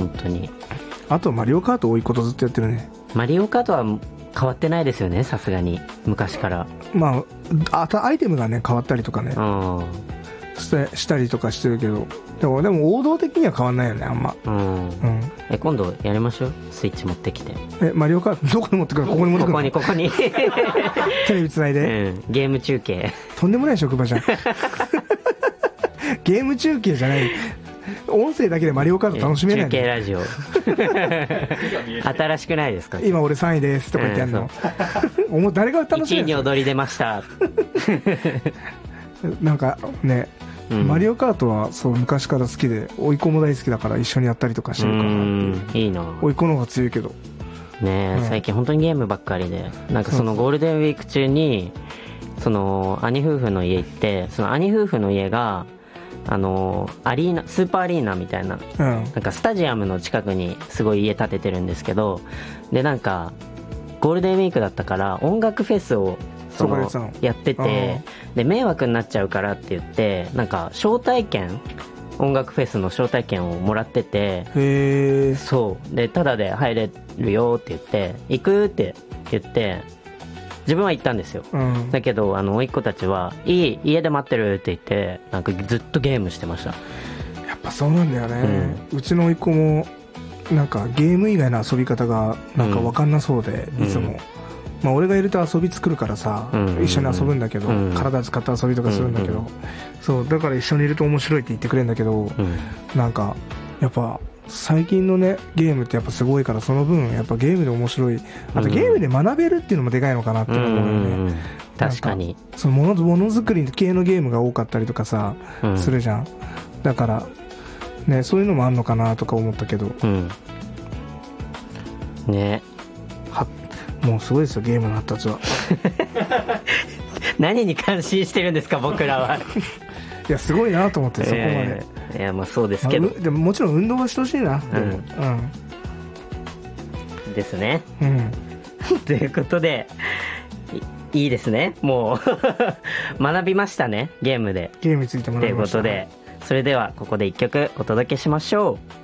本当に。 あとマリオカート多いことずっとやってるね。 マリオカートは変わってないですよね、さすがに昔から。 まあアイテムがね変わったりとかねしたりとかしてるけど、でも王道的には変わんないよねあんま。 今度やりましょう、スイッチ持ってきて。 マリオカートどこに持ってくるの？ここに持ってくるの？ ここにテレビつないで、 ゲーム中継。 とんでもない職場じゃんゲーム中継じゃない、音声だけでマリオカート楽しめない、 中継ラジオ新しくないですか？ 今俺3位ですとか言ってやるの、もう誰が楽しめ 1位に躍り出ましたなんかね、マリオカートはそう昔から好きで、甥っ子も大好きだから一緒にやったりとかしてるから。 いいな。 甥っ子の方が強いけどね、最近本当にゲームばっかりで、なんかそのゴールデンウィーク中にその兄夫婦の家行って、その兄夫婦の家がアリーナ、スーパーアリーナみたいな、なんかスタジアムの近くにすごい家建ててるんですけど、でなんかゴールデンウィークだったから音楽フェスをやってて、で迷惑になっちゃうからって言って、なんか招待券、音楽フェスの招待券をもらってて、そうでタダで入れるよって言って、行くって言って自分は行ったんですよ、だけど甥っ子たちはいい家で待ってるって言って、なんかずっとゲームしてました。 やっぱそうなんだよね、うちの甥っ子もなんかゲーム以外の遊び方がなんか分かんなそうで、いつもまあ俺がいると遊び作るからさ、一緒に遊ぶんだけど、体使った遊びとかするんだけど、そうだから一緒にいると面白いって言ってくれるんだけど、なんかやっぱ最近のねゲームってやっぱすごいから、その分やっぱゲームで面白い、あとゲームで学べるっていうのもでかいのかなって思うよね。 確かにそのものづくり系のゲームが多かったりとかさ、するじゃん。だからね、そういうのもあんのかなとか思ったけど、 ね、 もうすごいですよゲームの発達は何に感心してるんですか僕らは。 いやすごいなと思って、そこまで。 いやまあそうですけど、 でももちろん運動はしてほしいな、 ですね、ということでいいですね、もう学びましたね、ゲームで。 ゲームについて学びました。 ということで、それではここで1曲お届けしましょう。